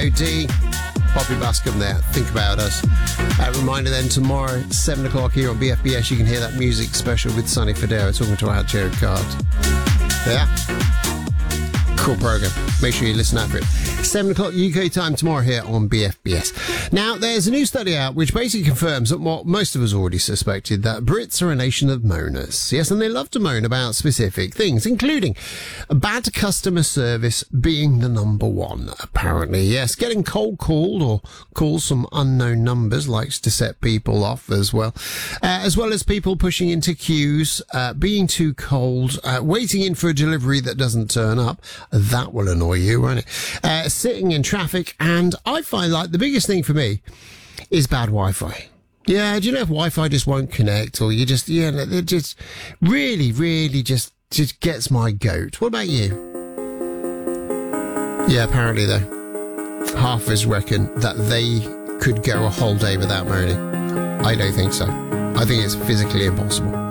G.O.D. Bobby Bascom there. Think About Us. Reminder then, tomorrow, 7 o'clock here on BFBS, you can hear that music special with Sonny Fodera talking to our Jared Card. Yeah? Cool program. Make sure you listen out for it. 7 o'clock UK time tomorrow here on BFBS. Now, there's a new study out which basically confirms that what most of us already suspected, that Brits are a nation of moaners. Yes, and they love to moan about specific things, including bad customer service being the number one, apparently. Yes, getting cold called or calls from unknown numbers likes to set people off as well as people pushing into queues, being too cold, waiting in for a delivery that doesn't turn up. That will annoy you, won't it? Sitting in traffic, and I find like the biggest thing for me is bad Wi-Fi. Yeah, do you know if Wi-Fi just won't connect, or you just, it just really just gets my goat. What about you? Yeah, apparently though, half of us reckon that they could go a whole day without moaning. I don't think so. I think it's physically impossible.